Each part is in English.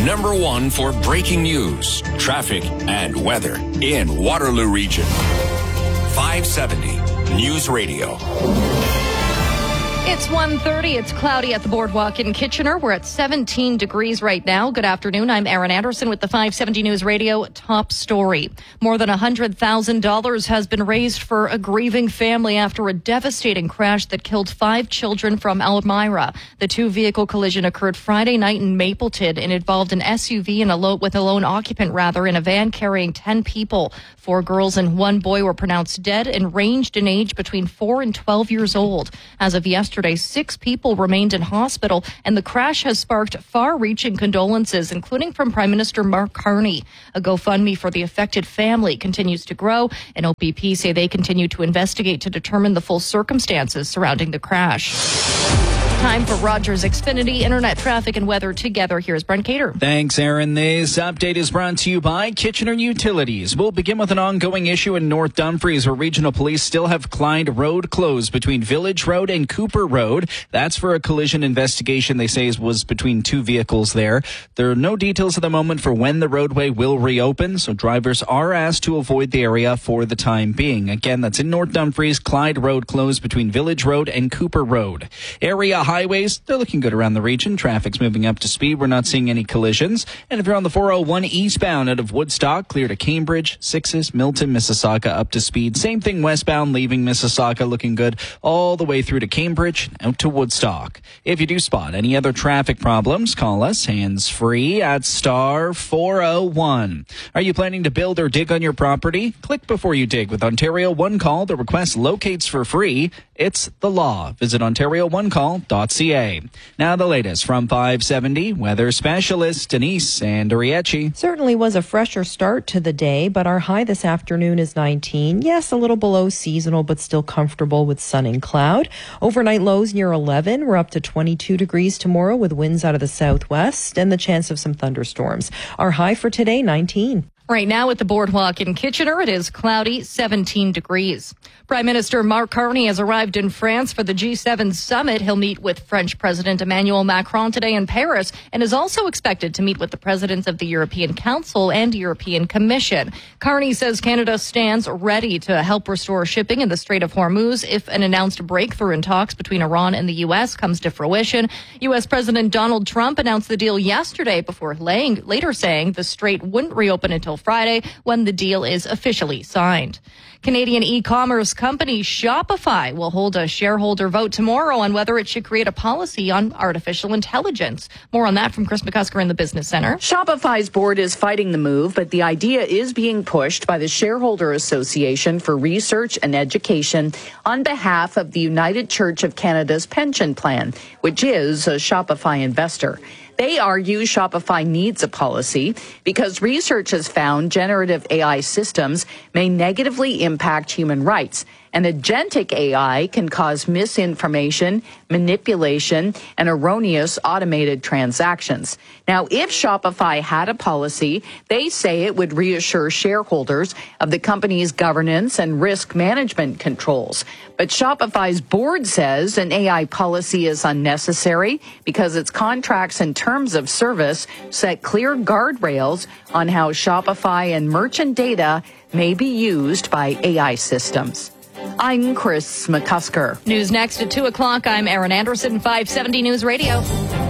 Number one for breaking news, traffic, and weather in Waterloo Region. 570 News Radio. It's 1:30. It's cloudy at the Boardwalk in Kitchener. We're at 17 degrees right now. Good afternoon. I'm Erin Anderson with the 570 News Radio top story. More than $100,000 has been raised for a grieving family after a devastating crash that killed 5 children from Elmira. The 2-vehicle collision occurred Friday night in Mapleton and involved an SUV and a lone occupant in a van carrying 10 people. 4 girls and 1 boy were pronounced dead and ranged in age between 4 and 12 years old. As of yesterday, 6 people remained in hospital, and the crash has sparked far-reaching condolences, including from Prime Minister Mark Carney. A GoFundMe for the affected family continues to grow, and OPP say they continue to investigate to determine the full circumstances surrounding the crash. Time for Rogers Xfinity Internet traffic and weather together. Here's Brent Cater. Thanks, Aaron. This update is brought to you by Kitchener Utilities. We'll begin with an ongoing issue in North Dumfries where regional police still have Clyde Road closed between Village Road and Cooper Road. That's for a collision investigation they say was between 2 vehicles there. There are no details at the moment for when the roadway will reopen, so drivers are asked to avoid the area for the time being. Again, that's in North Dumfries, Clyde Road closed between Village Road and Cooper Road. Area highways, they're looking good around the region. Traffic's moving up to speed. We're not seeing any collisions. And if you're on the 401 eastbound out of Woodstock, clear to Cambridge, Sixes, Milton, Mississauga up to speed. Same thing westbound, leaving Mississauga, looking good all the way through to Cambridge, out to Woodstock. If you do spot any other traffic problems, call us hands-free at star 401. Are you planning to build or dig on your property? Click before you dig with Ontario One Call. The request locates for free. It's the law. Visit OntarioOneCall.ca. Now the latest from 570 weather specialist Denise Andriecci. Certainly was a fresher start to the day, but our high this afternoon is 19. Yes, a little below seasonal, but still comfortable with sun and cloud. Overnight lows near 11. We're up to 22 degrees tomorrow with winds out of the southwest and the chance of some thunderstorms. Our high for today, 19. Right now at the Boardwalk in Kitchener, it is cloudy, 17 degrees. Prime Minister Mark Carney has arrived in France for the G7 summit. He'll meet with French President Emmanuel Macron today in Paris and is also expected to meet with the presidents of the European Council and European Commission. Carney says Canada stands ready to help restore shipping in the Strait of Hormuz if an announced breakthrough in talks between Iran and the U.S. comes to fruition. U.S. President Donald Trump announced the deal yesterday before later saying the strait wouldn't reopen until Friday when the deal is officially signed. Canadian e-commerce company Shopify will hold a shareholder vote tomorrow on whether it should create a policy on artificial intelligence. More on that from Chris McCusker in the Business Center. Shopify's board is fighting the move, but the idea is being pushed by the Shareholder Association for Research and Education on behalf of the United Church of Canada's pension plan, which is a Shopify investor. They argue Shopify needs a policy because research has found generative AI systems may negatively impact human rights, and agentic AI can cause misinformation, manipulation, and erroneous automated transactions. Now, if Shopify had a policy, they say it would reassure shareholders of the company's governance and risk management controls. But Shopify's board says an AI policy is unnecessary because its contracts and terms of service set clear guardrails on how Shopify and merchant data may be used by AI systems. I'm Chris McCusker. News next at 2 o'clock. I'm Erin Anderson, 570 News Radio.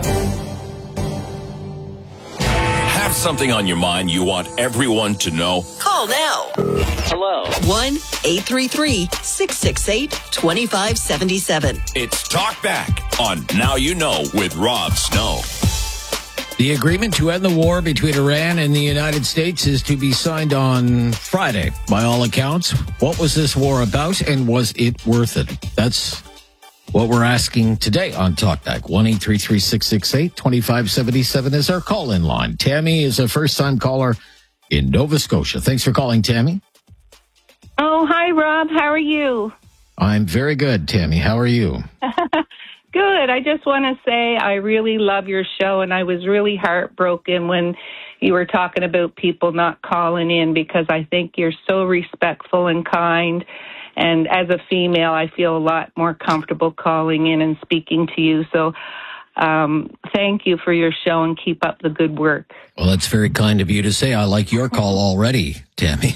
Have something on your mind you want everyone to know? Call now. Hello. 1-833-668-2577. It's Talk Back on Now You Know with Rob Snow. The agreement to end the war between Iran and the United States is to be signed on Friday. By all accounts, what was this war about and was it worth it? That's what we're asking today on Talkback. 1-833-668-2577 is our call-in line. Tammy is a first-time caller in Nova Scotia. Thanks for calling, Tammy. Oh, hi, Rob. How are you? I'm very good, Tammy. How are you? Good. I just want to say I really love your show, and I was really heartbroken when you were talking about people not calling in because I think you're so respectful and kind. And as a female, I feel a lot more comfortable calling in and speaking to you. So thank you for your show and keep up the good work. Well, that's very kind of you to say. I like your call already, Tammy.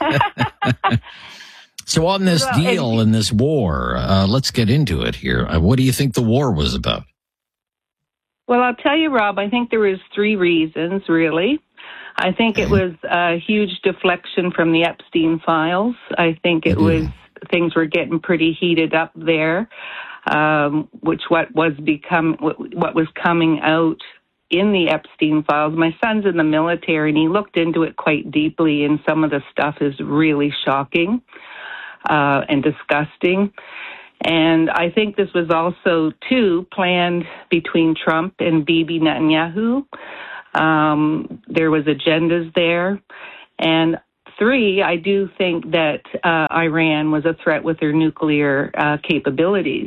So on this deal and this war, let's get into it here. What do you think the war was about? Well, I'll tell you, Rob, I think there was 3 reasons, really. I think it was a huge deflection from the Epstein files. I think it was things were getting pretty heated up there, what was coming out in the Epstein files. My son's in the military, and he looked into it quite deeply, and some of the stuff is really shocking and disgusting. And I think this was also, too, planned between Trump and Bibi Netanyahu. There was agendas there. And 3, I do think that Iran was a threat with their nuclear capabilities.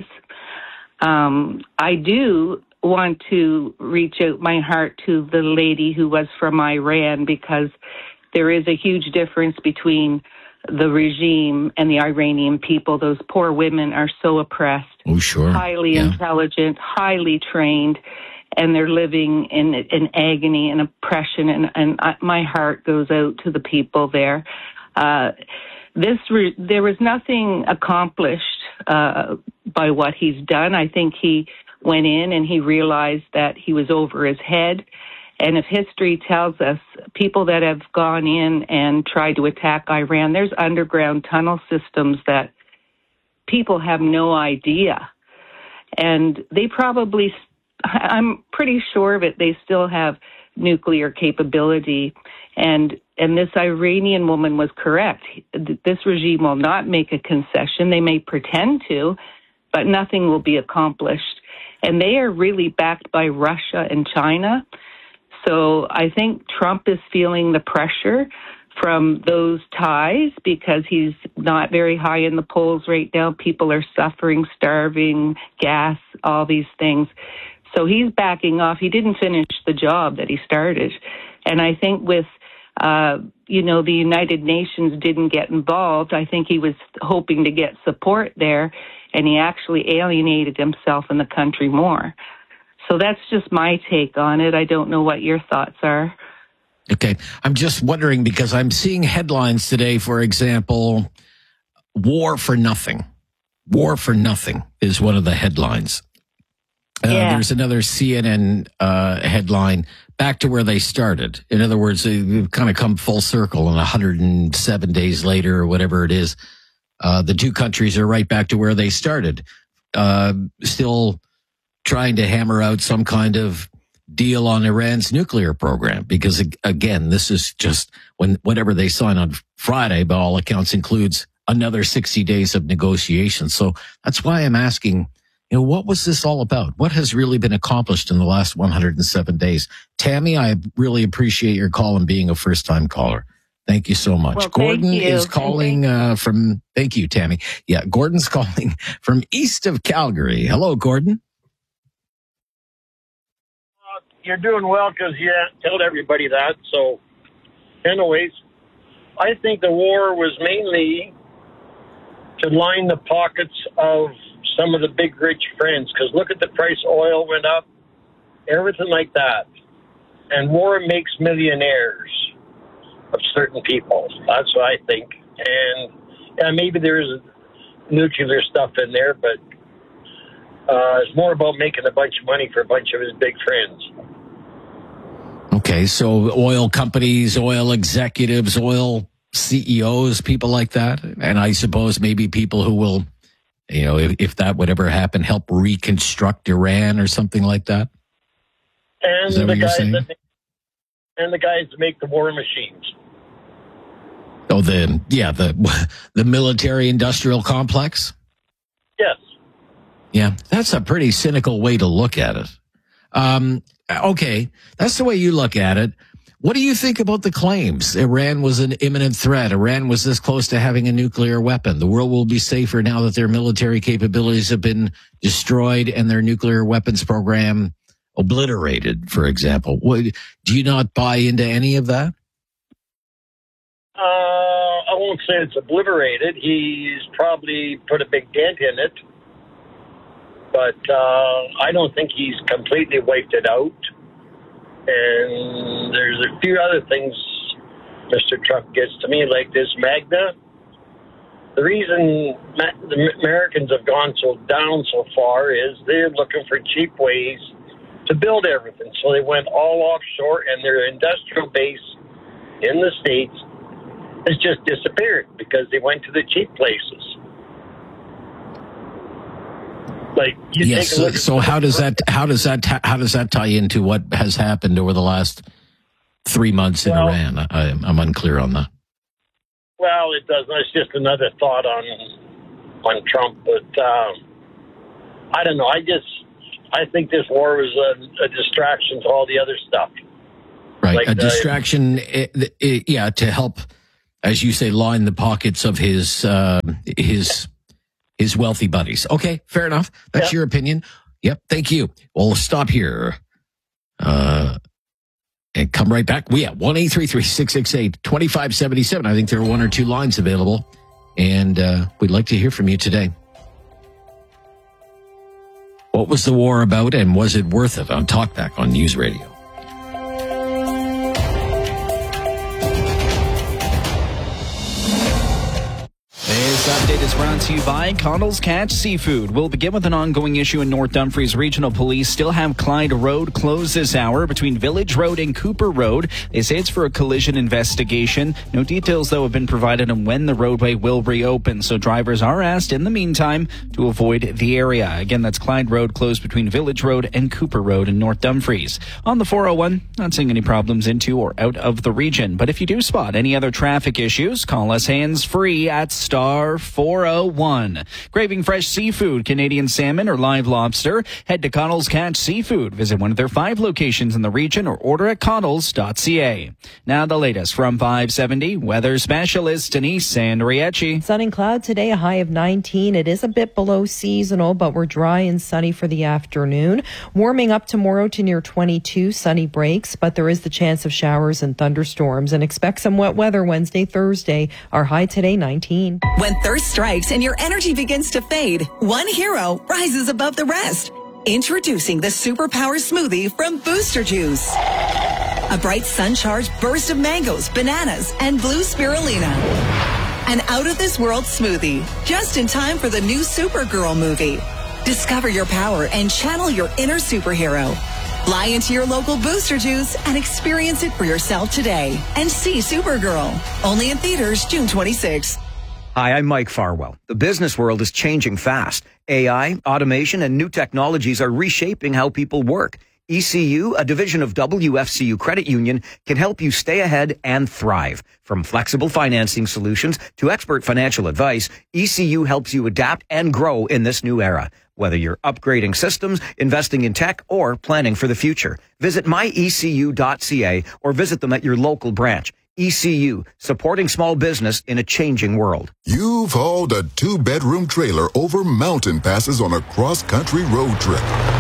I do want to reach out my heart to the lady who was from Iran, because there is a huge difference between the regime and the Iranian people. Those poor women are so oppressed. Oh, sure. Highly intelligent, highly trained, and they're living in agony and oppression. And my heart goes out to the people there. There was nothing accomplished by what he's done. I think he went in and he realized that he was over his head. And if history tells us, people that have gone in and tried to attack Iran, there's underground tunnel systems that people have no idea. And they probably, I'm pretty sure of it, they still have nuclear capability. And this Iranian woman was correct. This regime will not make a concession. They may pretend to, but nothing will be accomplished. And they are really backed by Russia and China. So I think Trump is feeling the pressure from those ties because he's not very high in the polls right now. People are suffering, starving, gas, all these things. So he's backing off. He didn't finish the job that he started. And I think with, the United Nations didn't get involved. I think he was hoping to get support there, and he actually alienated himself and the country more. So that's just my take on it. I don't know what your thoughts are. Okay. I'm just wondering because I'm seeing headlines today, for example, war for nothing. War for nothing is one of the headlines. There's another CNN headline, back to where they started. In other words, they've kind of come full circle, and 107 days later or whatever it is, the two countries are right back to where they started. Still trying to hammer out some kind of deal on Iran's nuclear program, because again, this is just whatever they sign on Friday, by all accounts, includes another 60 days of negotiations. So that's why I'm asking, what was this all about? What has really been accomplished in the last 107 days? Tammy, I really appreciate your call and being a first-time caller. Thank you so much. Well, Gordon is calling from, thank you, Tammy. Yeah, Gordon's calling from east of Calgary. Hello, Gordon. You're doing well because you told everybody that. So, anyways, I think the war was mainly to line the pockets of some of the big rich friends, because look at the price oil went up, everything like that. And war makes millionaires of certain people. That's what I think. And maybe there's nuclear stuff in there, but it's more about making a bunch of money for a bunch of his big friends. Okay, so oil companies, oil executives, oil CEOs, people like that. And I suppose maybe people who will, if that would ever happen, help reconstruct Iran or something like that. And Is that what you're saying? The guys that make the war machines. Oh, the military industrial complex? Yes. Yeah, that's a pretty cynical way to look at it. Okay, that's the way you look at it. What do you think about the claims? Iran was an imminent threat. Iran was this close to having a nuclear weapon. The world will be safer now that their military capabilities have been destroyed and their nuclear weapons program obliterated, for example. Do you not buy into any of that? I won't say it's obliterated. He's probably put a big dent in it. But I don't think he's completely wiped it out. And there's a few other things Mr. Trump gets to me, like this Magna. The reason the Americans have gone down so far is they're looking for cheap ways to build everything. So they went all offshore, and their industrial base in the States has just disappeared because they went to the cheap places. Like so how does that tie into what has happened over the last 3 months in Iran? I'm unclear on that. Well, it doesn't. It's just another thought on Trump, but I don't know. I think this war was a distraction to all the other stuff. Right, like a distraction, to help, as you say, line the pockets of his wealthy buddies. Okay, fair enough. That's your opinion. Yep, thank you. We'll stop here. And come right back. We have 1-833-668-2577. I think there are one or two lines available, and we'd like to hear from you today. What was the war about, and was it worth it? On Talkback on News Radio. This update is brought to you by Connell's Catch Seafood. We'll begin with an ongoing issue in North Dumfries. Regional Police still have Clyde Road closed this hour between Village Road and Cooper Road. They say it's for a collision investigation. No details, though, have been provided on when the roadway will reopen, so drivers are asked in the meantime to avoid the area. Again, that's Clyde Road closed between Village Road and Cooper Road in North Dumfries. On the 401, not seeing any problems into or out of the region. But if you do spot any other traffic issues, call us hands-free at star 401. Craving fresh seafood, Canadian salmon, or live lobster? Head to Connell's Catch Seafood. Visit one of their 5 locations in the region or order at connells.ca. Now the latest from 570 weather specialist Denise Sandriecci. Sun and cloud today, a high of 19. It is a bit below seasonal, but we're dry and sunny for the afternoon. Warming up tomorrow to near 22, sunny breaks, but there is the chance of showers and thunderstorms, and expect some wet weather Wednesday, Thursday. Our high today, 19. When thirst strikes and your energy begins to fade, one hero rises above the rest. Introducing the Superpower Smoothie from Booster Juice. A bright sun-charged burst of mangoes, bananas, and blue spirulina. An out-of-this-world smoothie, just in time for the new Supergirl movie. Discover your power and channel your inner superhero. Fly into your local Booster Juice and experience it for yourself today. And see Supergirl. Only in theaters June 26th. Hi, I'm Mike Farwell. The business world is changing fast. AI, automation, and new technologies are reshaping how people work. ECU, a division of WFCU Credit Union, can help you stay ahead and thrive. From flexible financing solutions to expert financial advice, ECU helps you adapt and grow in this new era. Whether you're upgrading systems, investing in tech, or planning for the future, visit myecu.ca or visit them at your local branch. ECU, supporting small business in a changing world. You've hauled a 2-bedroom trailer over mountain passes on a cross-country road trip.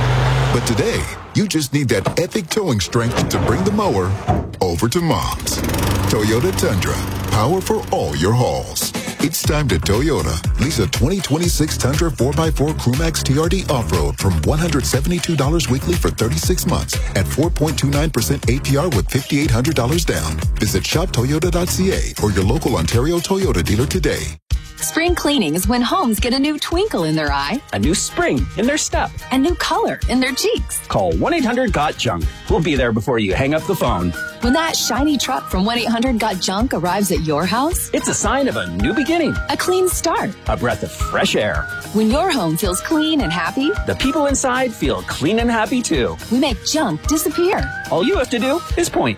But today, you just need that epic towing strength to bring the mower over to Mom's. Toyota Tundra, power for all your hauls. It's time to Toyota. Lease a 2026 Tundra 4x4 Crewmax TRD Off-Road from $172 weekly for 36 months at 4.29% APR with $5,800 down. Visit shoptoyota.ca or your local Ontario Toyota dealer today. Spring cleaning is when homes get a new twinkle in their eye, a new spring in their step, and new color in their cheeks. Call 1-800-GOT-JUNK. We'll be there before you hang up the phone. When that shiny truck from 1-800-GOT-JUNK arrives at your house, it's a sign of a new beginning, a clean start, a breath of fresh air. When your home feels clean and happy, the people inside feel clean and happy too. We make junk disappear. All you have to do is point.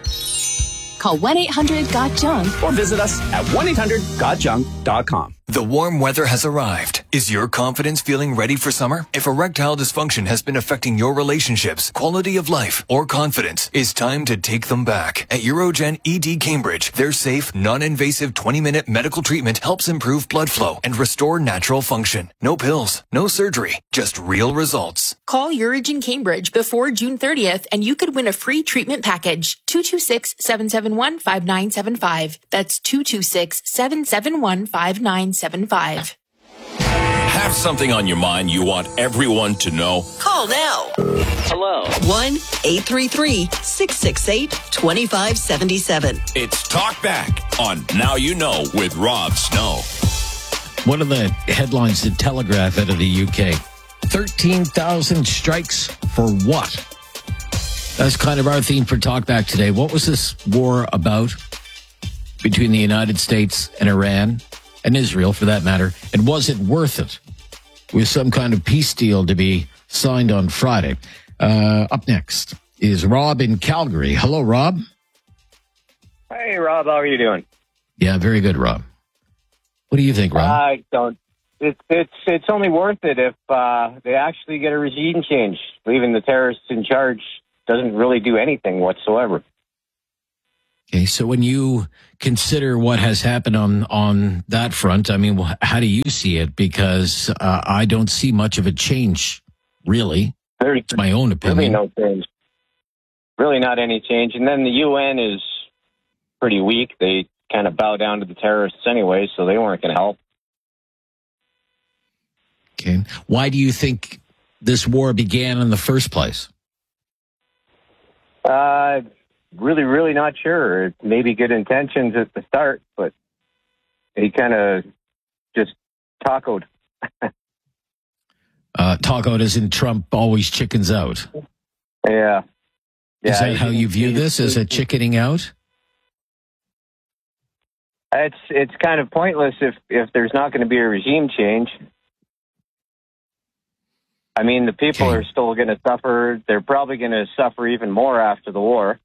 Call 1-800-GOT-JUNK or visit us at 1-800-GOTJUNK.com. The warm weather has arrived. Is your confidence feeling ready for summer? If erectile dysfunction has been affecting your relationships, quality of life, or confidence, it's time to take them back. At Urogen ED Cambridge, their safe, non-invasive 20-minute medical treatment helps improve blood flow and restore natural function. No pills, no surgery, just real results. Call Urogen Cambridge before June 30th and you could win a free treatment package. 226-771-5975. That's 226-771-5975. Have something on your mind you want everyone to know? Call now. Hello. 1-833-668-2577. It's Talk Back on Now You Know with Rob Snow. One of the headlines in Telegraph out of the UK. 13,000 strikes for what? That's kind of our theme for Talk Back today. What was this war about between the United States and Iran and Israel, for that matter? And was it worth it with some kind of peace deal to be signed on Friday? Up next is Rob in Calgary. Hello, Rob. Hey, Rob. How are you doing? Yeah, very good, Rob. What do you think, Rob? I don't. It's only worth it if they actually get a regime change. Leaving the terrorists in charge doesn't really do anything whatsoever. Okay, so when you consider what has happened on that front, I mean, how do you see it? Because I don't see much of a change, really. It's my own opinion. Really no change. Really not any change. And then the UN is pretty weak. They kind of bow down to the terrorists anyway, so they weren't going to help. Okay. Why do you think this war began in the first place? Really not sure. Maybe good intentions at the start, but they kind of just tacoed. Tacoed as in Trump always chickens out. Yeah. Is that how you view this, as a chickening out? It's kind of pointless if there's not going to be a regime change. I mean, the people are still going to suffer. They're probably going to suffer even more after the war.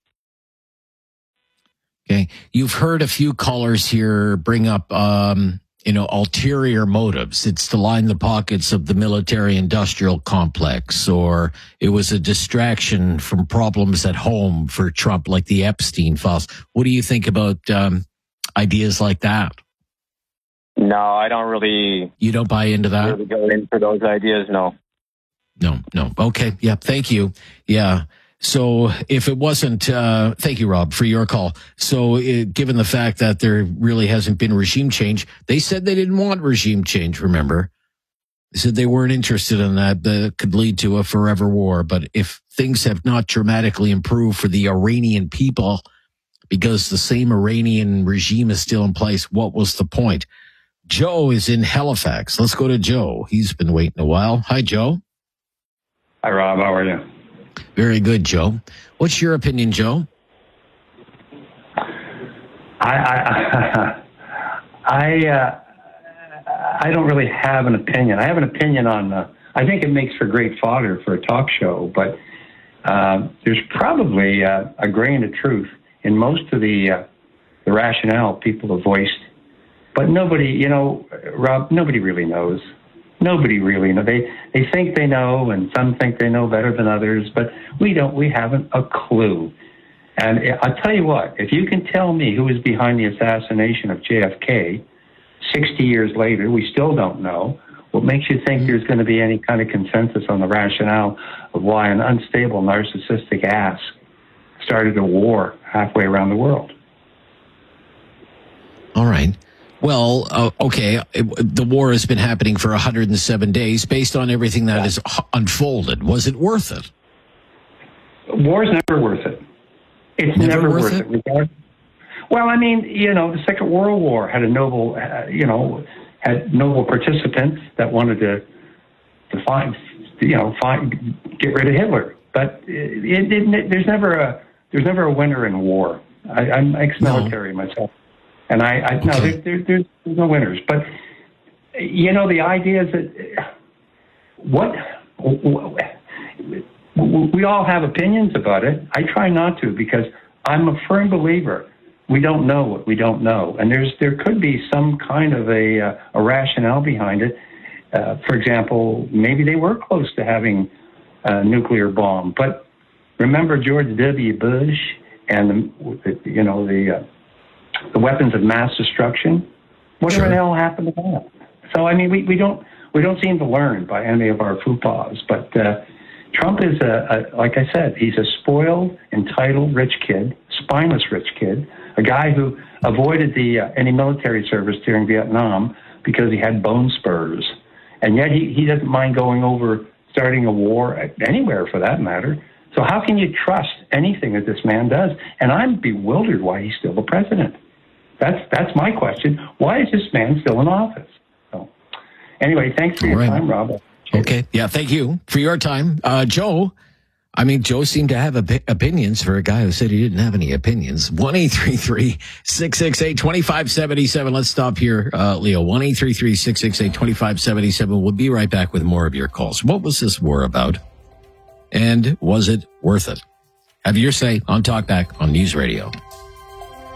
Okay. You've heard a few callers here bring up, ulterior motives. It's to line the pockets of the military-industrial complex, or it was a distraction from problems at home for Trump, like the Epstein files. What do you think about ideas like that? No, I don't really. You don't buy into that? Really go in for those ideas, no. No. Okay. Yeah. Thank you. Yeah. So if it wasn't, thank you, Rob, for your call. So given the fact that there really hasn't been regime change, they said they didn't want regime change, remember? They said they weren't interested in that. That could lead to a forever war. But if things have not dramatically improved for the Iranian people, because the same Iranian regime is still in place, what was the point? Joe is in Halifax. Let's go to Joe. He's been waiting a while. Hi, Joe. Hi, Rob. How are you? Very good, Joe. What's your opinion, Joe? I don't really have an opinion. I have an opinion on. I think it makes for great fodder for a talk show, but there's probably a grain of truth in most of the rationale people have voiced. But nobody, Rob, nobody really knows. Nobody really knows. They think they know, and some think they know better than others, but we don't. We haven't a clue. And I'll tell you what, if you can tell me who was behind the assassination of JFK 60 years later, we still don't know. What makes you think there's going to be any kind of consensus on the rationale of why an unstable, narcissistic ass started a war halfway around the world? All right. Well, okay, the war has been happening for 107 days. Based on everything that has unfolded, was it worth it? War's never worth it. It's never worth it. Well, I mean, the Second World War had a noble, had noble participants that wanted to get rid of Hitler. But there's never a winner in war. I'm ex-military myself. And there's no winners. But, the idea is that we all have opinions about it. I try not to, because I'm a firm believer we don't know what we don't know. And there could be some kind of a rationale behind it. For example, maybe they were close to having a nuclear bomb. But remember George W. Bush and the weapons of mass destruction? Whatever the hell happened to that? So, I mean, we don't seem to learn by any of our faux pas. But Trump is, like I said, he's a spoiled, entitled, rich kid, spineless rich kid, a guy who avoided any military service during Vietnam because he had bone spurs. And yet he doesn't mind going over starting a war anywhere for that matter. So how can you trust anything that this man does? And I'm bewildered why he's still the president. That's my question. Why is this man still in office? So anyway, thanks for your time, Rob. Okay. Yeah, thank you for your time. Joe seemed to have opinions for a guy who said he didn't have any opinions. 1-833-668-2577. Let's stop here, Leo. 1-833-668-2577. We'll be right back with more of your calls. What was this war about? And was it worth it? Have your say on Talkback on News Radio.